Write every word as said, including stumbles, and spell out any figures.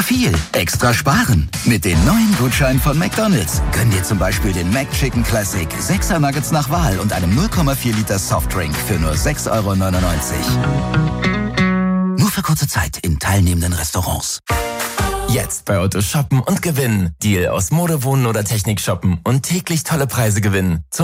viel extra sparen. Mit den neuen Gutscheinen von McDonald's. Gönn dir zum Beispiel den McChicken Classic, sechser Nuggets nach Wahl und einem null Komma vier Liter Softdrink für nur sechs Euro neunundneunzig. Nur für kurze Zeit in teilnehmenden Restaurants. Jetzt bei Otto shoppen und gewinnen. Deal aus Mode, Wohnen oder Technik shoppen und täglich tolle Preise gewinnen. Zum